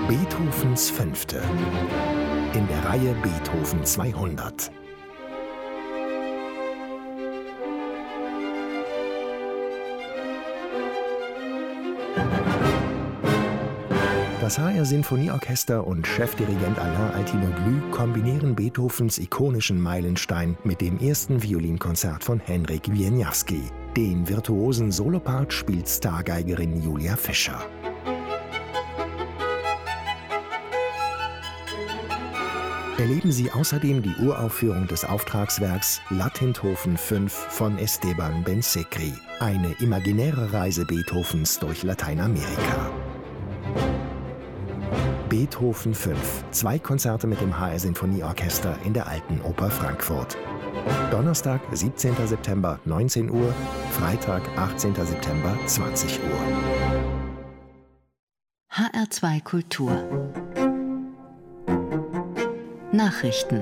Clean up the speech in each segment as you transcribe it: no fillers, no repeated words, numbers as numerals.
Beethovens Fünfte in der Reihe Beethoven 200. Das HR Sinfonieorchester und Chefdirigent Alain Altinoglu kombinieren Beethovens ikonischen Meilenstein mit dem ersten Violinkonzert von Henryk Wieniawski. Den virtuosen Solopart spielt Stargeigerin Julia Fischer. Erleben Sie außerdem die Uraufführung des Auftragswerks Latinthofen 5 von Esteban Bensekri, eine imaginäre Reise Beethovens durch Lateinamerika. Beethoven 5, 2 Konzerte mit dem HR Sinfonieorchester in der Alten Oper Frankfurt. Donnerstag, 17. September, 19 Uhr, Freitag, 18. September, 20 Uhr. HR2 Kultur Nachrichten.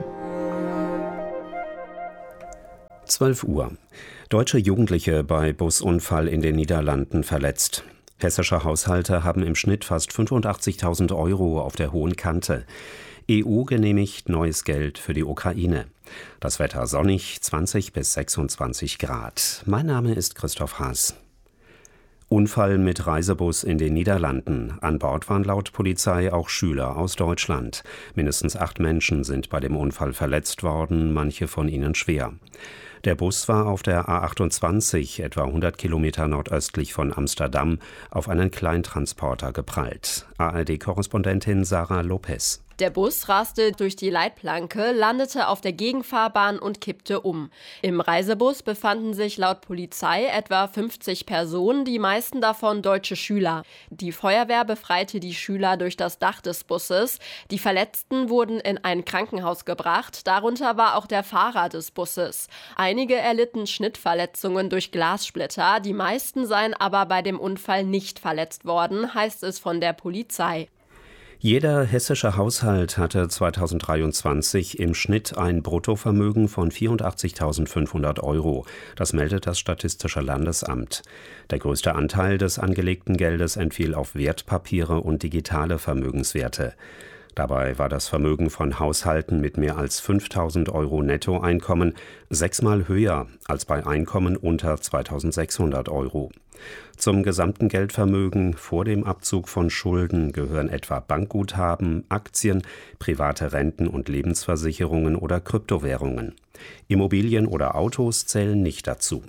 12 Uhr. Deutsche Jugendliche bei Busunfall in den Niederlanden verletzt. Hessische Haushalte haben im Schnitt fast 85.000 € auf der hohen Kante. EU genehmigt neues Geld für die Ukraine. Das Wetter sonnig, 20 bis 26 Grad. Mein Name ist Christoph Haas. Unfall mit Reisebus in den Niederlanden. An Bord waren laut Polizei auch Schüler aus Deutschland. Mindestens 8 Menschen sind bei dem Unfall verletzt worden, manche von ihnen schwer. Der Bus war auf der A28, etwa 100 Kilometer nordöstlich von Amsterdam, auf einen Kleintransporter geprallt. ARD-Korrespondentin Sarah Lopez. Der Bus raste durch die Leitplanke, landete auf der Gegenfahrbahn und kippte um. Im Reisebus befanden sich laut Polizei etwa 50 Personen, die meisten davon deutsche Schüler. Die Feuerwehr befreite die Schüler durch das Dach des Busses. Die Verletzten wurden in ein Krankenhaus gebracht, darunter war auch der Fahrer des Busses. Einige erlitten Schnittverletzungen durch Glassplitter, die meisten seien aber bei dem Unfall nicht verletzt worden, heißt es von der Polizei. Jeder hessische Haushalt hatte 2023 im Schnitt ein Bruttovermögen von 84.500 €. Das meldet das Statistische Landesamt. Der größte Anteil des angelegten Geldes entfiel auf Wertpapiere und digitale Vermögenswerte. Dabei war das Vermögen von Haushalten mit mehr als 5.000 € Nettoeinkommen 6-mal höher als bei Einkommen unter 2.600 €. Zum gesamten Geldvermögen vor dem Abzug von Schulden gehören etwa Bankguthaben, Aktien, private Renten- und Lebensversicherungen oder Kryptowährungen. Immobilien oder Autos zählen nicht dazu.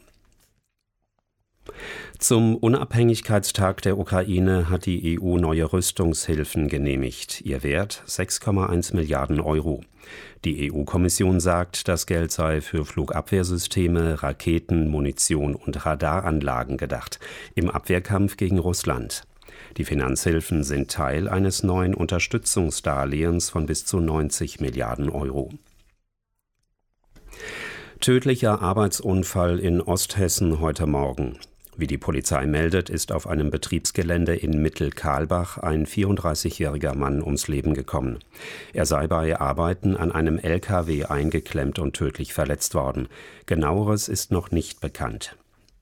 Zum Unabhängigkeitstag der Ukraine hat die EU neue Rüstungshilfen genehmigt. Ihr Wert 6,1 Milliarden €. Die EU-Kommission sagt, das Geld sei für Flugabwehrsysteme, Raketen, Munition und Radaranlagen gedacht, im Abwehrkampf gegen Russland. Die Finanzhilfen sind Teil eines neuen Unterstützungsdarlehens von bis zu 90 Milliarden €. Tödlicher Arbeitsunfall in Osthessen heute Morgen. Wie die Polizei meldet, ist auf einem Betriebsgelände in Mittelkahlbach ein 34-jähriger Mann ums Leben gekommen. Er sei bei Arbeiten an einem LKW eingeklemmt und tödlich verletzt worden. Genaueres ist noch nicht bekannt.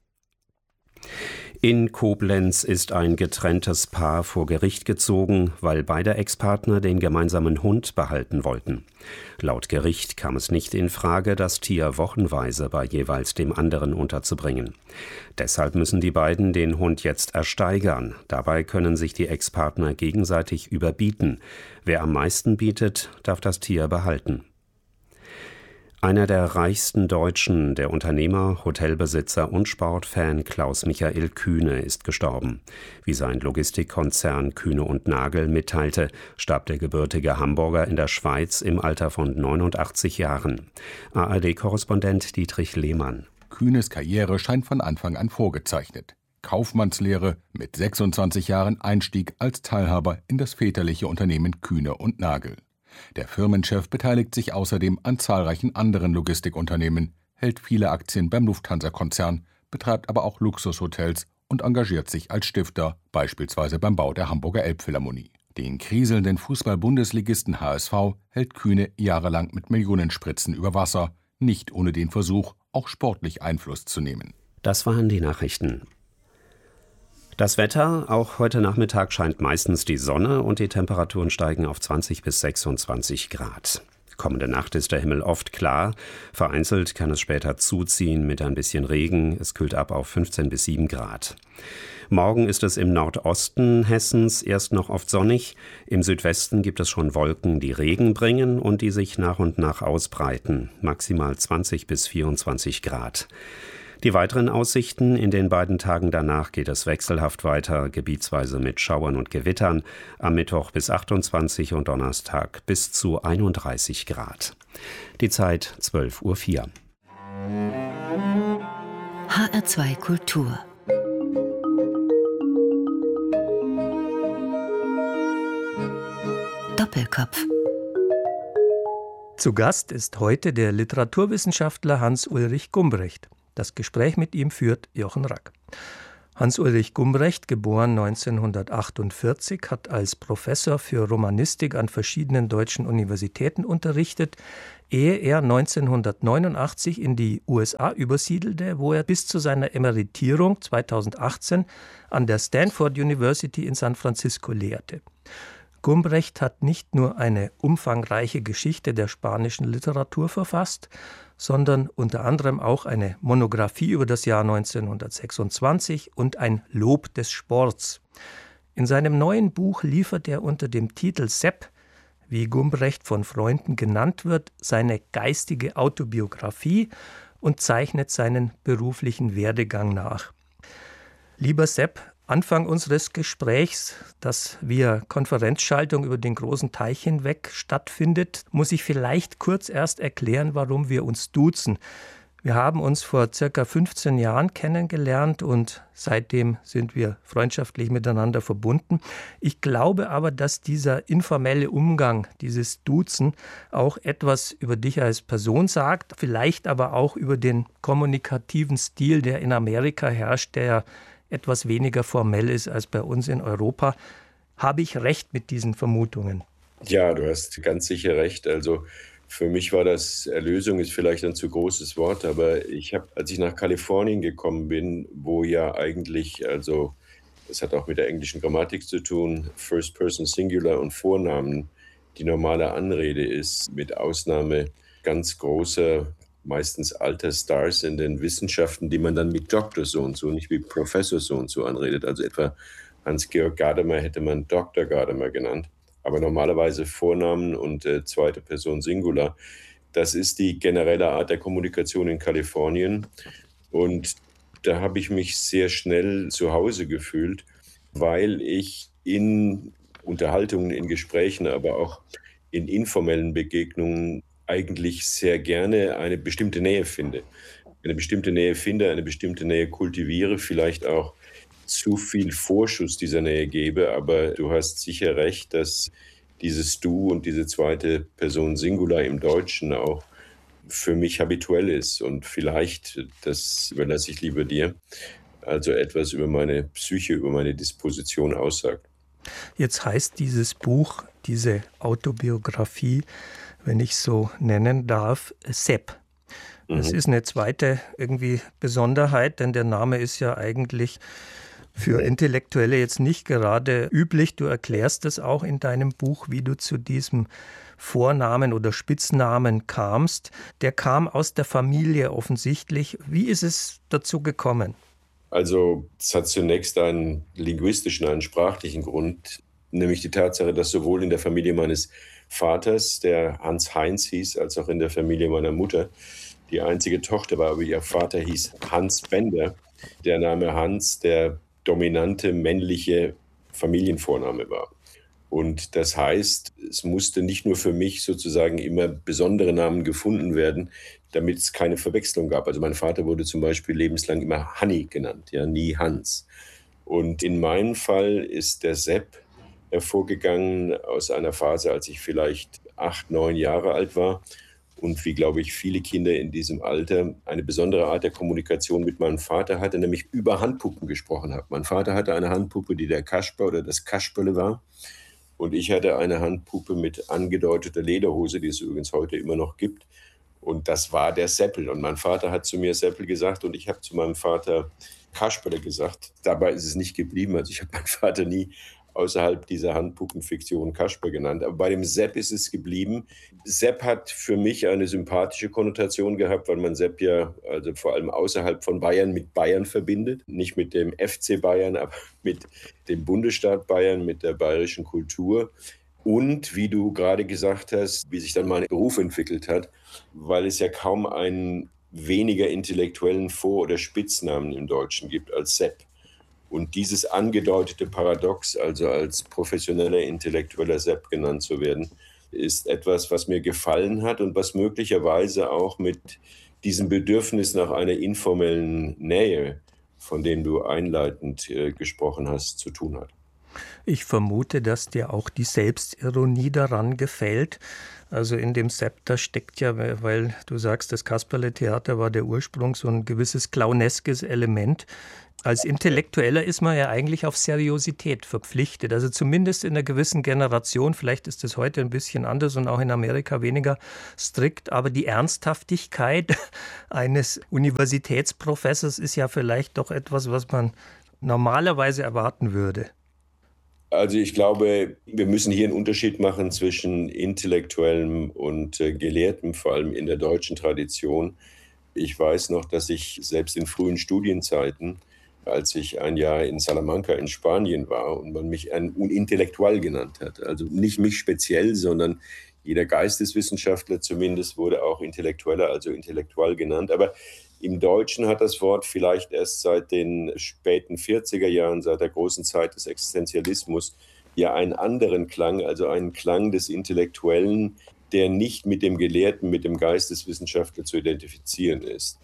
In Koblenz ist ein getrenntes Paar vor Gericht gezogen, weil beide Ex-Partner den gemeinsamen Hund behalten wollten. Laut Gericht kam es nicht in Frage, das Tier wochenweise bei jeweils dem anderen unterzubringen. Deshalb müssen die beiden den Hund jetzt ersteigern. Dabei können sich die Ex-Partner gegenseitig überbieten. Wer am meisten bietet, darf das Tier behalten. Einer der reichsten Deutschen, der Unternehmer, Hotelbesitzer und Sportfan Klaus-Michael Kühne ist gestorben. Wie sein Logistikkonzern Kühne + Nagel mitteilte, starb der gebürtige Hamburger in der Schweiz im Alter von 89 Jahren. ARD-Korrespondent Dietrich Lehmann. Kühnes Karriere scheint von Anfang an vorgezeichnet. Kaufmannslehre, mit 26 Jahren Einstieg als Teilhaber in das väterliche Unternehmen Kühne + Nagel. Der Firmenchef beteiligt sich außerdem an zahlreichen anderen Logistikunternehmen, hält viele Aktien beim Lufthansa-Konzern, betreibt aber auch Luxushotels und engagiert sich als Stifter, beispielsweise beim Bau der Hamburger Elbphilharmonie. Den kriselnden Fußball-Bundesligisten HSV hält Kühne jahrelang mit Millionenspritzen über Wasser, nicht ohne den Versuch, auch sportlich Einfluss zu nehmen. Das waren die Nachrichten. Das Wetter, auch heute Nachmittag scheint meistens die Sonne und die Temperaturen steigen auf 20 bis 26 Grad. Kommende Nacht ist der Himmel oft klar, vereinzelt kann es später zuziehen mit ein bisschen Regen, es kühlt ab auf 15 bis 7 Grad. Morgen ist es im Nordosten Hessens erst noch oft sonnig, im Südwesten gibt es schon Wolken, die Regen bringen und die sich nach und nach ausbreiten, maximal 20 bis 24 Grad. Die weiteren Aussichten: in den beiden Tagen danach geht es wechselhaft weiter, gebietsweise mit Schauern und Gewittern, am Mittwoch bis 28 und Donnerstag bis zu 31 Grad. Die Zeit 12:04 Uhr. HR2 Kultur. Doppelkopf. Zu Gast ist heute der Literaturwissenschaftler Hans-Ulrich Gumbrecht. Das Gespräch mit ihm führt Jochen Rack. Hans-Ulrich Gumbrecht, geboren 1948, hat als Professor für Romanistik an verschiedenen deutschen Universitäten unterrichtet, ehe er 1989 in die USA übersiedelte, wo er bis zu seiner Emeritierung 2018 an der Stanford University in San Francisco lehrte. Gumbrecht hat nicht nur eine umfangreiche Geschichte der spanischen Literatur verfasst, sondern unter anderem auch eine Monographie über das Jahr 1926 und ein Lob des Sports. In seinem neuen Buch liefert er unter dem Titel Sepp, wie Gumbrecht von Freunden genannt wird, seine geistige Autobiografie und zeichnet seinen beruflichen Werdegang nach. Lieber Sepp, Anfang unseres Gesprächs, das via Konferenzschaltung über den großen Teich hinweg stattfindet, muss ich vielleicht kurz erst erklären, warum wir uns duzen. Wir haben uns vor circa 15 Jahren kennengelernt und seitdem sind wir freundschaftlich miteinander verbunden. Ich glaube aber, dass dieser informelle Umgang, dieses Duzen, auch etwas über dich als Person sagt, vielleicht aber auch über den kommunikativen Stil, der in Amerika herrscht, der etwas weniger formell ist als bei uns in Europa. Habe ich recht mit diesen Vermutungen? Ja, du hast ganz sicher recht. Also für mich war das, Erlösung ist vielleicht ein zu großes Wort, aber als ich nach Kalifornien gekommen bin, wo ja eigentlich, also das hat auch mit der englischen Grammatik zu tun, First Person Singular und Vornamen die normale Anrede ist, mit Ausnahme ganz großer, meistens alter Stars in den Wissenschaften, die man dann mit Doktor so und so, nicht wie Professor so und so anredet. Also etwa Hans-Georg Gadamer hätte man Dr. Gadamer genannt. Aber normalerweise Vornamen und zweite Person Singular. Das ist die generelle Art der Kommunikation in Kalifornien. Und da habe ich mich sehr schnell zu Hause gefühlt, weil ich in Unterhaltungen, in Gesprächen, aber auch in informellen Begegnungen eigentlich sehr gerne eine bestimmte Nähe finde. Eine bestimmte Nähe kultiviere, vielleicht auch zu viel Vorschuss dieser Nähe gebe, aber du hast sicher recht, dass dieses Du und diese zweite Person Singular im Deutschen auch für mich habituell ist und vielleicht, das überlasse ich lieber dir, also etwas über meine Psyche, über meine Disposition aussagt. Jetzt heißt dieses Buch, diese Autobiografie, wenn ich so nennen darf, Sepp. Das ist eine zweite irgendwie Besonderheit, denn der Name ist ja eigentlich für Intellektuelle jetzt nicht gerade üblich. Du erklärst es auch in deinem Buch, wie du zu diesem Vornamen oder Spitznamen kamst. Der kam aus der Familie offensichtlich. Wie ist es dazu gekommen? Also es hat zunächst einen linguistischen, einen sprachlichen Grund, nämlich die Tatsache, dass sowohl in der Familie meines Vaters, der Hans-Heinz hieß, als auch in der Familie meiner Mutter die einzige Tochter war, aber ihr Vater hieß Hans Bender. Der Name Hans der dominante männliche Familienvorname war. Und das heißt, es musste nicht nur für mich sozusagen immer besondere Namen gefunden werden, damit es keine Verwechslung gab. Also mein Vater wurde zum Beispiel lebenslang immer Hanni genannt, ja, nie Hans. Und in meinem Fall ist der Sepp hervorgegangen aus einer Phase, als ich vielleicht 8, 9 Jahre alt war und wie, glaube ich, viele Kinder in diesem Alter eine besondere Art der Kommunikation mit meinem Vater hatte, nämlich über Handpuppen gesprochen habe. Mein Vater hatte eine Handpuppe, die der Kasper oder das Kasperle war, und ich hatte eine Handpuppe mit angedeuteter Lederhose, die es übrigens heute immer noch gibt, und das war der Seppel. Und mein Vater hat zu mir Seppel gesagt und ich habe zu meinem Vater Kasperle gesagt. Dabei ist es nicht geblieben. Also ich habe meinen Vater nie außerhalb dieser Handpuppenfiktion Kasper genannt. Aber bei dem Sepp ist es geblieben. Sepp hat für mich eine sympathische Konnotation gehabt, weil man Sepp ja also vor allem außerhalb von Bayern mit Bayern verbindet. Nicht mit dem FC Bayern, aber mit dem Bundesstaat Bayern, mit der bayerischen Kultur. Und wie du gerade gesagt hast, wie sich dann mein Beruf entwickelt hat, weil es ja kaum einen weniger intellektuellen Vor- oder Spitznamen im Deutschen gibt als Sepp. Und dieses angedeutete Paradox, also als professioneller Intellektueller Sepp genannt zu werden, ist etwas, was mir gefallen hat und was möglicherweise auch mit diesem Bedürfnis nach einer informellen Nähe, von dem du einleitend gesprochen hast, zu tun hat. Ich vermute, dass dir auch die Selbstironie daran gefällt. Also in dem Sepp, da steckt ja, weil du sagst, das Kasperle-Theater war der Ursprung, so ein gewisses clowneskes Element. Als Intellektueller ist man ja eigentlich auf Seriosität verpflichtet. Also zumindest in einer gewissen Generation, vielleicht ist das heute ein bisschen anders und auch in Amerika weniger strikt, aber die Ernsthaftigkeit eines Universitätsprofessors ist ja vielleicht doch etwas, was man normalerweise erwarten würde. Also ich glaube, wir müssen hier einen Unterschied machen zwischen Intellektuellem und Gelehrtem, vor allem in der deutschen Tradition. Ich weiß noch, dass ich selbst in frühen Studienzeiten, als ich ein Jahr in Salamanca in Spanien war und man mich ein Intellektuell genannt hat. Also nicht mich speziell, sondern jeder Geisteswissenschaftler zumindest wurde auch Intellektueller, also Intellektuell genannt. Aber im Deutschen hat das Wort vielleicht erst seit den späten 40er Jahren, seit der großen Zeit des Existenzialismus, ja einen anderen Klang, also einen Klang des Intellektuellen, der nicht mit dem Gelehrten, mit dem Geisteswissenschaftler zu identifizieren ist.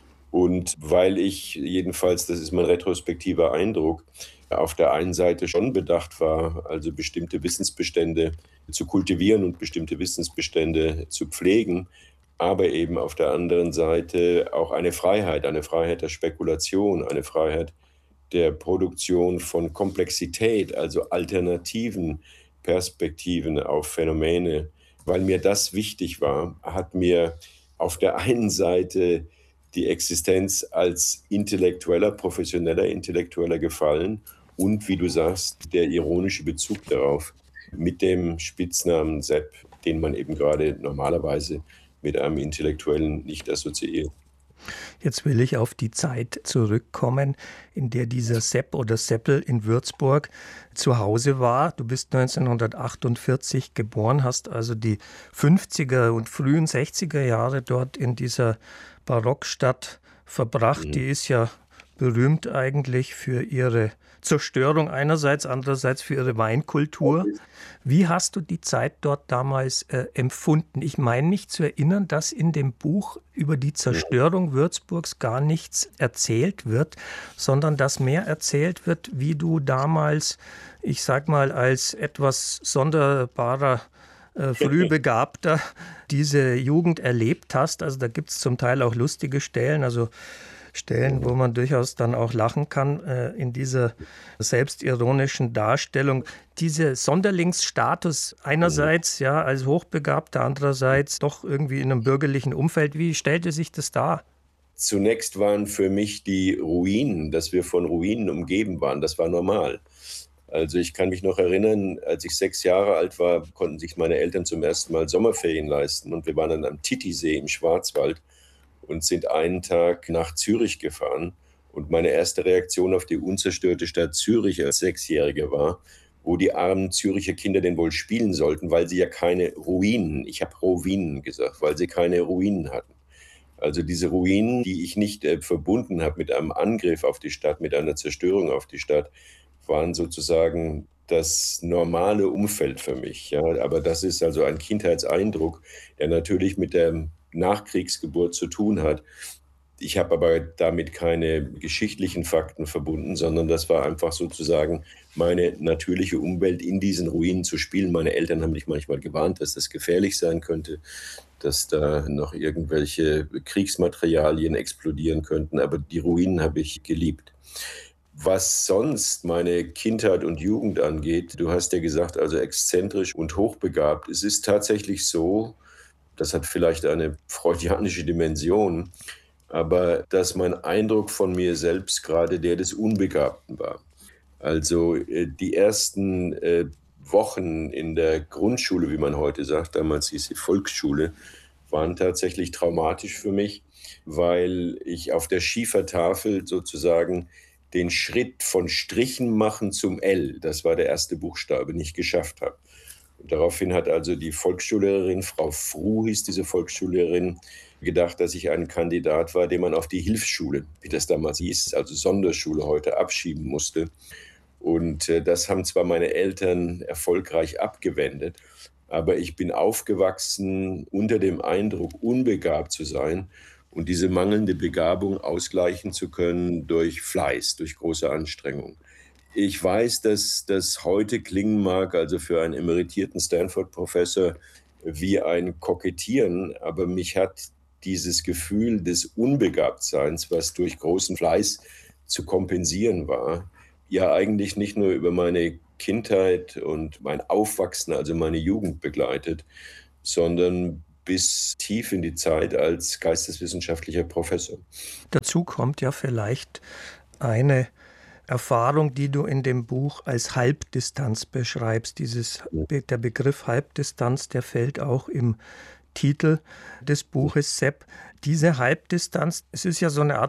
Und weil ich jedenfalls, das ist mein retrospektiver Eindruck, auf der einen Seite schon bedacht war, also bestimmte Wissensbestände zu kultivieren und bestimmte Wissensbestände zu pflegen, aber eben auf der anderen Seite auch eine Freiheit der Spekulation, eine Freiheit der Produktion von Komplexität, also alternativen Perspektiven auf Phänomene. Weil mir das wichtig war, hat mir auf der einen Seite die Existenz als professioneller Intellektueller gefallen und, wie du sagst, der ironische Bezug darauf mit dem Spitznamen Sepp, den man eben gerade normalerweise mit einem Intellektuellen nicht assoziiert. Jetzt will ich auf die Zeit zurückkommen, in der dieser Sepp oder Seppel in Würzburg zu Hause war. Du bist 1948 geboren, hast also die 50er und frühen 60er Jahre dort in dieser Barockstadt verbracht. Die ist ja berühmt eigentlich für ihre Zerstörung einerseits, andererseits für ihre Weinkultur. Wie hast du die Zeit dort damals empfunden? Ich meine mich zu erinnern, dass in dem Buch über die Zerstörung Würzburgs gar nichts erzählt wird, sondern dass mehr erzählt wird, wie du damals, ich sag mal, als etwas sonderbarer Frühbegabter diese Jugend erlebt hast. Also da gibt es zum Teil auch lustige Stellen, also Stellen, wo man durchaus dann auch lachen kann in dieser selbstironischen Darstellung. Dieser Sonderlingsstatus einerseits ja als Hochbegabter, andererseits doch irgendwie in einem bürgerlichen Umfeld. Wie stellte sich das dar? Zunächst waren für mich die Ruinen, dass wir von Ruinen umgeben waren, das war normal. Also ich kann mich noch erinnern, als ich 6 Jahre alt war, konnten sich meine Eltern zum ersten Mal Sommerferien leisten und wir waren dann am Titisee im Schwarzwald und sind einen Tag nach Zürich gefahren. Und meine erste Reaktion auf die unzerstörte Stadt Zürich als 6-Jähriger war, wo die armen Züricher Kinder denn wohl spielen sollten, weil sie ja keine Ruinen, ich habe Ruinen gesagt, weil sie keine Ruinen hatten. Also diese Ruinen, die ich nicht verbunden habe mit einem Angriff auf die Stadt, mit einer Zerstörung auf die Stadt, waren sozusagen das normale Umfeld für mich. Ja. Aber das ist also ein Kindheitseindruck, der natürlich mit der Nachkriegsgeburt zu tun hat. Ich habe aber damit keine geschichtlichen Fakten verbunden, sondern das war einfach sozusagen meine natürliche Umwelt, in diesen Ruinen zu spielen. Meine Eltern haben mich manchmal gewarnt, dass das gefährlich sein könnte, dass da noch irgendwelche Kriegsmaterialien explodieren könnten. Aber die Ruinen habe ich geliebt. Was sonst meine Kindheit und Jugend angeht, du hast ja gesagt, also exzentrisch und hochbegabt. Es ist tatsächlich so, das hat vielleicht eine freudianische Dimension, aber dass mein Eindruck von mir selbst gerade der des Unbegabten war. Also die ersten Wochen in der Grundschule, wie man heute sagt, damals hieß sie Volksschule, waren tatsächlich traumatisch für mich, weil ich auf der Schiefertafel sozusagen den Schritt von Strichen machen zum L, das war der erste Buchstabe, nicht geschafft habe. Und daraufhin hat also die Volksschullehrerin, Frau Fruh hieß diese Volksschullehrerin, gedacht, dass ich ein Kandidat war, den man auf die Hilfsschule, wie das damals hieß, also Sonderschule heute, abschieben musste. Und das haben zwar meine Eltern erfolgreich abgewendet, aber ich bin aufgewachsen unter dem Eindruck, unbegabt zu sein und diese mangelnde Begabung ausgleichen zu können durch Fleiß, durch große Anstrengung. Ich weiß, dass das heute klingen mag, also für einen emeritierten Stanford-Professor, wie ein Kokettieren, aber mich hat dieses Gefühl des Unbegabtseins, was durch großen Fleiß zu kompensieren war, ja eigentlich nicht nur über meine Kindheit und mein Aufwachsen, also meine Jugend begleitet, sondern bis tief in die Zeit als geisteswissenschaftlicher Professor. Dazu kommt ja vielleicht eine Erfahrung, die du in dem Buch als Halbdistanz beschreibst. Der Begriff Halbdistanz, der fällt auch im Titel des Buches, Sepp. Diese Halbdistanz, es ist ja so eine Art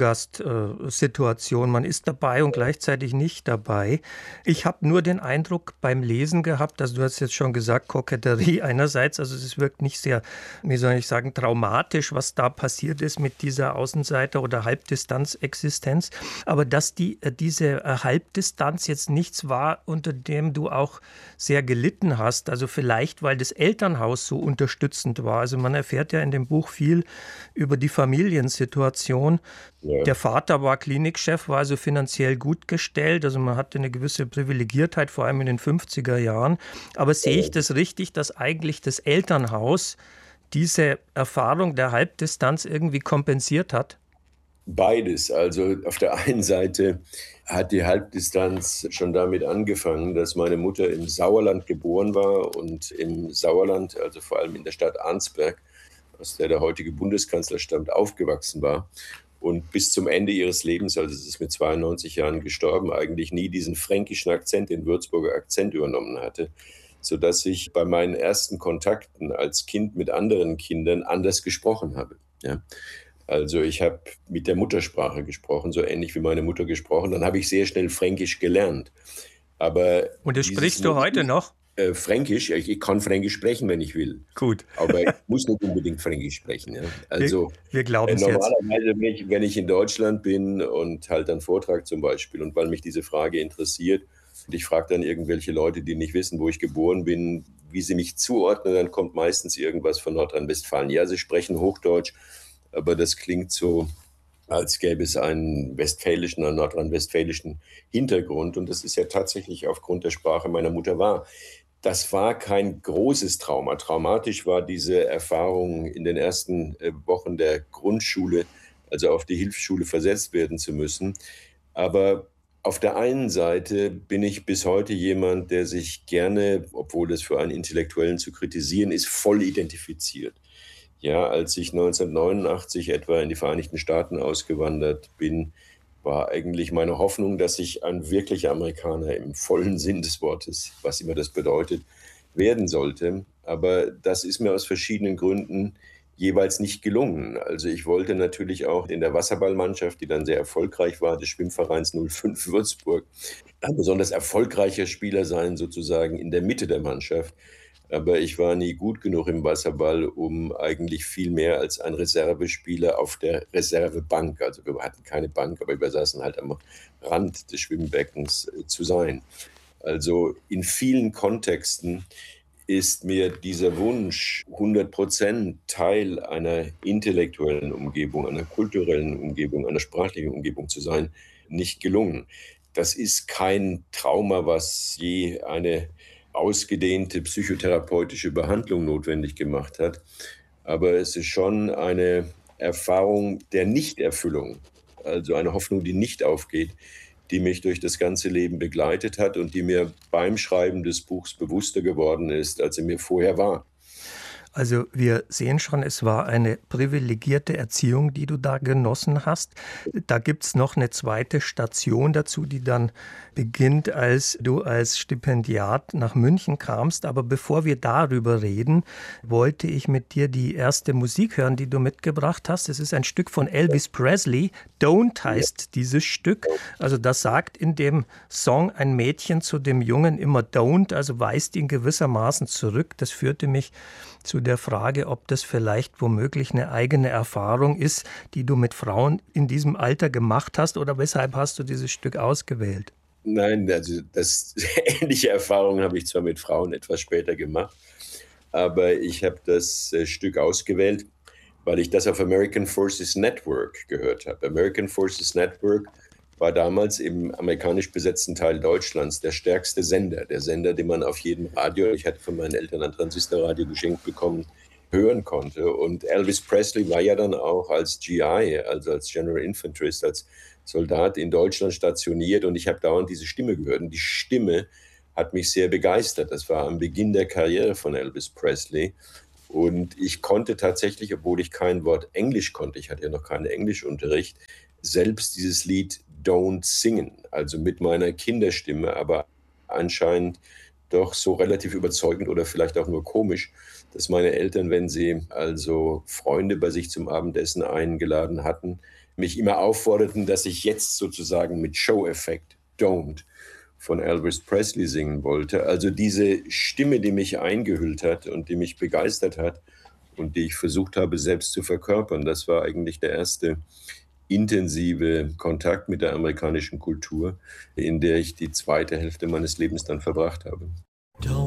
Zaungast-Situation. Man ist dabei und gleichzeitig nicht dabei. Ich habe nur den Eindruck beim Lesen gehabt, also du hast jetzt schon gesagt, Koketterie einerseits, also es wirkt nicht sehr, wie soll ich sagen, traumatisch, was da passiert ist mit dieser Außenseiter- oder Halbdistanz-Existenz, aber dass diese Halbdistanz jetzt nichts war, unter dem du auch sehr gelitten hast, also vielleicht, weil das Elternhaus so unterstützend war. Also man erfährt ja in dem Buch viel über die Familiensituation. Ja. Der Vater war Klinikchef, war also finanziell gut gestellt. Also man hatte eine gewisse Privilegiertheit, vor allem in den 50er Jahren. Aber sehe ich das richtig, dass eigentlich das Elternhaus diese Erfahrung der Halbdistanz irgendwie kompensiert hat? Beides. Also auf der einen Seite hat die Halbdistanz schon damit angefangen, dass meine Mutter im Sauerland geboren war und im Sauerland, also vor allem in der Stadt Arnsberg, aus der heutige Bundeskanzler stammt, aufgewachsen war und bis zum Ende ihres Lebens, also sie ist mit 92 Jahren gestorben, eigentlich nie diesen fränkischen Akzent, den Würzburger Akzent übernommen hatte, sodass ich bei meinen ersten Kontakten als Kind mit anderen Kindern anders gesprochen habe. Ja. Also ich habe mit der Muttersprache gesprochen, so ähnlich wie meine Mutter gesprochen. Dann habe ich sehr schnell Fränkisch gelernt. Aber und das sprichst du heute noch? Fränkisch, ich kann Fränkisch sprechen, wenn ich will. Gut. Aber ich muss nicht unbedingt Fränkisch sprechen. Ja. Also wir glauben es jetzt. Normalerweise, wenn ich in Deutschland bin und halt einen Vortrag zum Beispiel und weil mich diese Frage interessiert und ich frage dann irgendwelche Leute, die nicht wissen, wo ich geboren bin, wie sie mich zuordnen, dann kommt meistens irgendwas von Nordrhein-Westfalen. Ja, sie sprechen Hochdeutsch, aber das klingt so, als gäbe es einen westfälischen, einen nordrhein-westfälischen Hintergrund. Und das ist ja tatsächlich aufgrund der Sprache meiner Mutter wahr. Das war kein großes Trauma. Traumatisch war diese Erfahrung in den ersten Wochen der Grundschule, also auf die Hilfsschule versetzt werden zu müssen. Aber auf der einen Seite bin ich bis heute jemand, der sich gerne, obwohl das für einen Intellektuellen zu kritisieren ist, voll identifiziert. Ja, als ich 1989 etwa in die Vereinigten Staaten ausgewandert bin, war eigentlich meine Hoffnung, dass ich ein wirklicher Amerikaner im vollen Sinn des Wortes, was immer das bedeutet, werden sollte. Aber das ist mir aus verschiedenen Gründen jeweils nicht gelungen. Also ich wollte natürlich auch in der Wasserballmannschaft, die dann sehr erfolgreich war, des Schwimmvereins 05 Würzburg, ein besonders erfolgreicher Spieler sein, sozusagen in der Mitte der Mannschaft. Aber ich war nie gut genug im Wasserball, um eigentlich viel mehr als ein Reservespieler auf der Reservebank, also wir hatten keine Bank, aber wir saßen halt am Rand des Schwimmbeckens zu sein. Also in vielen Kontexten ist mir dieser Wunsch, 100% Teil einer intellektuellen Umgebung, einer kulturellen Umgebung, einer sprachlichen Umgebung zu sein, nicht gelungen. Das ist kein Trauma, was je eine ausgedehnte psychotherapeutische Behandlung notwendig gemacht hat. Aber es ist schon eine Erfahrung der Nichterfüllung, also eine Hoffnung, die nicht aufgeht, die mich durch das ganze Leben begleitet hat und die mir beim Schreiben des Buchs bewusster geworden ist, als sie mir vorher war. Also wir sehen schon, es war eine privilegierte Erziehung, die du da genossen hast. Da gibt es noch eine zweite Station dazu, die dann beginnt, als du als Stipendiat nach München kamst. Aber bevor wir darüber reden, wollte ich mit dir die erste Musik hören, die du mitgebracht hast. Es ist ein Stück von Elvis Presley. Don't heißt dieses Stück. Also das sagt in dem Song ein Mädchen zu dem Jungen immer don't, also weist ihn gewissermaßen zurück. Das führte mich zu der Frage, ob das vielleicht womöglich eine eigene Erfahrung ist, die du mit Frauen in diesem Alter gemacht hast, oder weshalb hast du dieses Stück ausgewählt? Nein, also ähnliche Erfahrungen habe ich zwar mit Frauen etwas später gemacht, aber ich habe das Stück ausgewählt, weil ich das auf American Forces Network gehört habe. American Forces Network war damals im amerikanisch besetzten Teil Deutschlands der stärkste Sender. Der Sender, den man auf jedem Radio, ich hatte von meinen Eltern ein Transistorradio geschenkt bekommen, hören konnte. Und Elvis Presley war ja dann auch als GI, also als General Infanterist, als Soldat in Deutschland stationiert. Und ich habe dauernd diese Stimme gehört. Und die Stimme hat mich sehr begeistert. Das war am Beginn der Karriere von Elvis Presley. Und ich konnte tatsächlich, obwohl ich kein Wort Englisch konnte, ich hatte ja noch keinen Englischunterricht, selbst dieses Lied Don't singen, also mit meiner Kinderstimme, aber anscheinend doch so relativ überzeugend oder vielleicht auch nur komisch, dass meine Eltern, wenn sie also Freunde bei sich zum Abendessen eingeladen hatten, mich immer aufforderten, dass ich jetzt sozusagen mit Show-Effekt Don't von Elvis Presley singen wollte. Also diese Stimme, die mich eingehüllt hat und die mich begeistert hat und die ich versucht habe, selbst zu verkörpern, das war eigentlich der erste intensive Kontakt mit der amerikanischen Kultur, in der ich die zweite Hälfte meines Lebens dann verbracht habe.